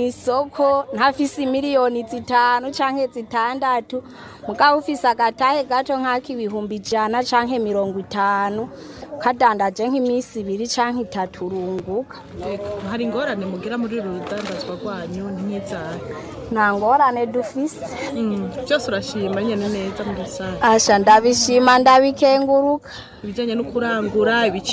isoko ntafise miliyoni 5 canke 6 mugabo ufise agatahe gato nk'akibihumbi 100 canke 50 kadandaje nk'imisi 2 canke 3 urunguka. Hari ingorane mugira muri rudandazwa rwanyu ntizahe? Nta ngorane dufise. Byose urashima nyene neza muri rusange? Asha ndabishima ndabikenguruka. Ibijanye no kurangura